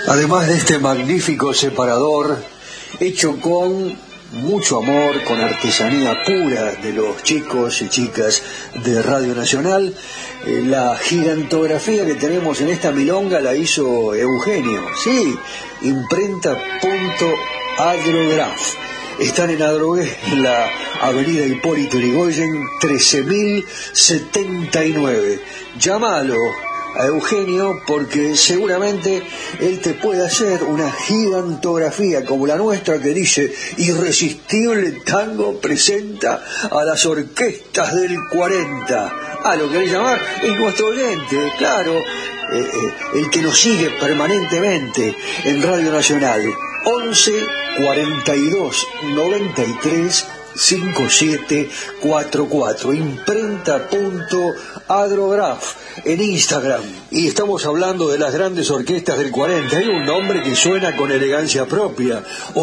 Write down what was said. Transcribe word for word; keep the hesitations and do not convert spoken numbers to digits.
Además de este magnífico separador, hecho con mucho amor, con artesanía pura de los chicos y chicas de Radio Nacional, eh, la gigantografía que tenemos en esta milonga la hizo Eugenio, sí, imprenta punto agrograph. Están en Adrogué, en la avenida Hipólito Yrigoyen, trece mil setenta y nueve. Llámalo a Eugenio porque seguramente él te puede hacer una gigantografía como la nuestra que dice: Irresistible Tango presenta a las orquestas del cuarenta. Ah, ¿lo querés llamar? Es nuestro oyente, claro, eh, eh, el que nos sigue permanentemente en Radio Nacional. once cuarenta y dos noventa y tres cincuenta y siete cuarenta y cuatro, imprenta punto agrograph en Instagram. Y estamos hablando de las grandes orquestas del cuarenta. Hay un nombre que suena con elegancia propia.